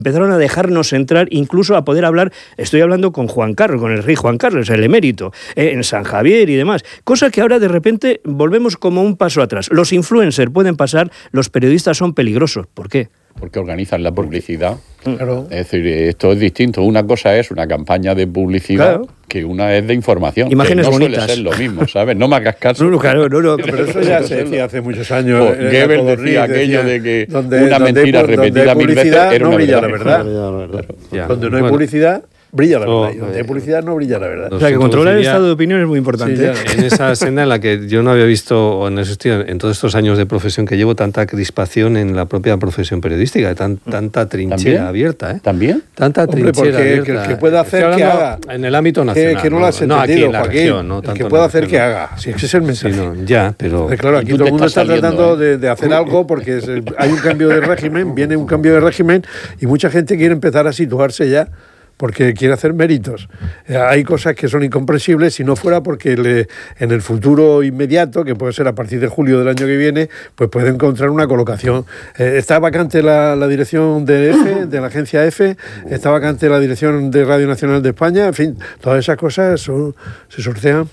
empezaron a dejarnos entrar, incluso a poder hablar, estoy hablando con Juan Carlos, con el rey Juan Carlos, el emérito, en San Javier y demás, cosa que ahora de repente volvemos como un paso atrás. Los influencers pueden pasar, los periodistas son peligrosos. ¿Por qué? Porque organizan la publicidad. Claro. Es decir, esto es distinto. Una cosa es una campaña de publicidad, claro, que una es de información. Imágenes que no bonitas. Suele ser lo mismo, ¿sabes? No me hagas caso. No, pero eso ya se decía hace muchos años. Goebbels decía aquello de que una mentira repetida 1000 veces era una brilla verdad. la verdad. Donde no hay publicidad, brilla la verdad. Y donde hay publicidad, no brilla la verdad. O sea, que controlar el estado de opinión es muy importante. Sí, en esa senda en la que yo no había visto, o no existido en todos estos años de profesión que llevo, tanta crispación en la propia profesión periodística, tanta trinchera ¿También? Abierta. ¿También? Tanta trinchera porque abierta. El que pueda hacer que haga. En el ámbito nacional. Que no lo has entendido, aquí en la Joaquín. región, no el tanto que pueda hacer región, que haga. Sí, ese es el mensaje. Sí, ya, pero... Claro, aquí todo el mundo está tratando de hacer algo porque hay un cambio de régimen, viene un cambio de régimen y mucha gente quiere empezar a situarse ya porque quiere hacer méritos. Hay cosas que son incomprensibles si no fuera porque en el futuro inmediato, que puede ser a partir de julio del año que viene, pues puede encontrar una colocación. Está vacante la dirección de EFE, de la agencia EFE, está vacante la dirección de Radio Nacional de España, en fin, todas esas cosas se sortean.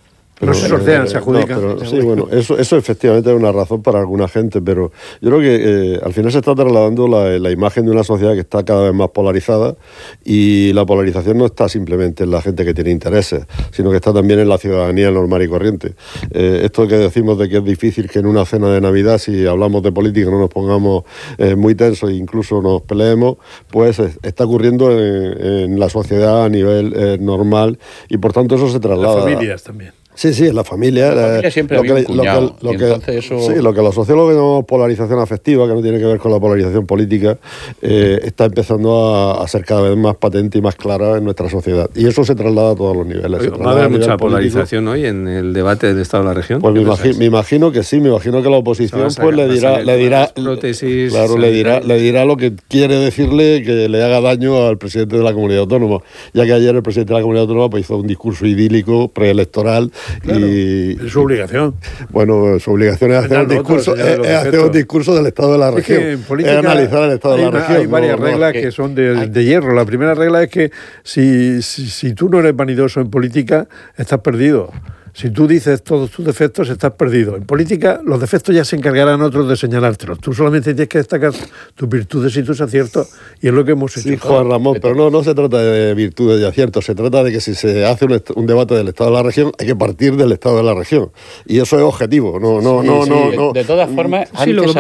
No se sortean, se adjudican. Sí, bueno, eso efectivamente es una razón para alguna gente, pero yo creo que al final se está trasladando la imagen de una sociedad que está cada vez más polarizada, y la polarización no está simplemente en la gente que tiene intereses, sino que está también en la ciudadanía normal y corriente. Esto que decimos de que es difícil que en una cena de Navidad, si hablamos de política, no nos pongamos muy tensos e incluso nos peleemos, pues está ocurriendo en la sociedad a nivel normal, y por tanto eso se traslada. Las familias también. Sí, en la familia. La familia siempre había un cuñado, eso... Sí, lo que los sociólogos llamamos polarización afectiva, que no tiene que ver con la polarización política, está empezando a ser cada vez más patente y más clara en nuestra sociedad. Y eso se traslada a todos los niveles. ¿Va a haber mucha polarización hoy en el debate del Estado de la región? Pues me imagino que sí, me imagino que la oposición pues le dirá lo que quiere decirle que le haga daño al presidente de la comunidad autónoma, ya que ayer el presidente de la comunidad autónoma pues hizo un discurso idílico preelectoral. Claro, y es su obligación. Bueno, su obligación es hacer un discurso del Estado de la región. En política es analizar el Estado de la región. Hay varias reglas que son de hierro. La primera regla es que si tú no eres vanidoso en política, estás perdido. Si tú dices todos tus defectos, estás perdido. En política, los defectos ya se encargarán otros de señalártelos. Tú solamente tienes que destacar tus virtudes y tus aciertos, y es lo que hemos hecho. Sí, Juan Ramón, pero no se trata de virtudes y aciertos, se trata de que si se hace un debate del Estado de la región, hay que partir del Estado de la región. Y eso es objetivo. No. De todas formas, antes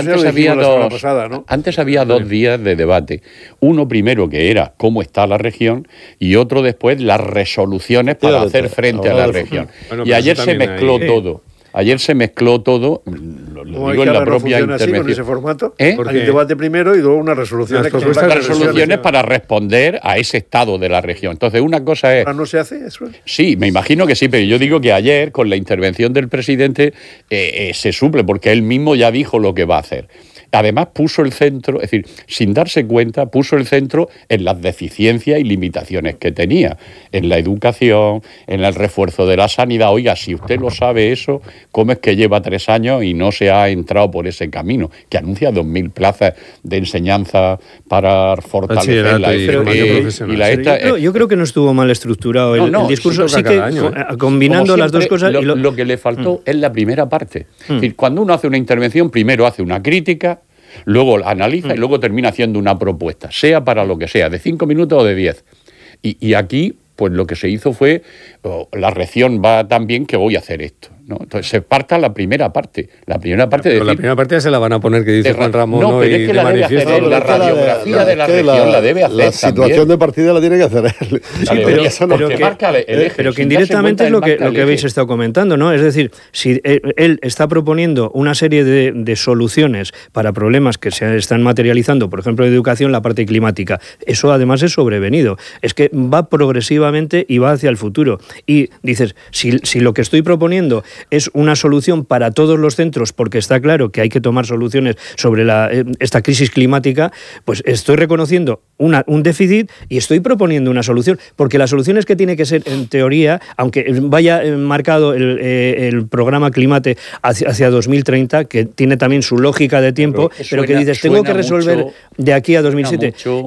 había dos días de debate. Uno primero que era cómo está la región, y otro después las resoluciones para hacer frente a la región. Bueno, y ayer se mezcló todo. Ayer se mezcló todo, lo digo en la propia intervención. Así, con ese formato? Hay un debate primero y luego unas resoluciones. Resoluciones para responder a ese estado de la región. Entonces, una cosa es... ¿Ahora no se hace eso? Sí, me imagino que sí, pero yo digo que ayer, con la intervención del presidente, se suple, porque él mismo ya dijo lo que va a hacer. Además puso el centro, es decir, sin darse cuenta, puso el centro en las deficiencias y limitaciones que tenía, en la educación, en el refuerzo de la sanidad. Oiga, si usted lo sabe eso, ¿cómo es que lleva 3 años y no se ha entrado por ese camino? Que anuncia 2.000 plazas de enseñanza para fortalecer la Yo creo que no estuvo mal estructurado el discurso, sí que combinando siempre, las dos cosas. Lo que le faltó es la primera parte. Es decir, cuando uno hace una intervención, primero hace una crítica, luego analiza y luego termina haciendo una propuesta, sea para lo que sea, de 5 minutos o de 10. Y aquí, pues lo que se hizo fue, la región va tan bien que voy a hacer esto, ¿no? Entonces se parta la primera parte. La primera parte la primera parte ya se la van a poner, que dice Juan Ramón. No, pero es que la debe hacer él, la radiografía de la región la debe hacer. La situación de partida la tiene que hacer él. Pero que indirectamente es lo que habéis estado comentando, ¿no? Es decir, si él está proponiendo una serie de soluciones para problemas que se están materializando, por ejemplo, de educación, la parte climática, eso además es sobrevenido. Es que va progresivamente y va hacia el futuro. y dices, si lo que estoy proponiendo es una solución para todos los centros, porque está claro que hay que tomar soluciones sobre esta crisis climática, pues estoy reconociendo un déficit y estoy proponiendo una solución, porque la solución es que tiene que ser, en teoría, aunque vaya marcado el programa Climate hacia 2030, que tiene también su lógica de tiempo, pero que dices, tengo que resolver de aquí a 2007.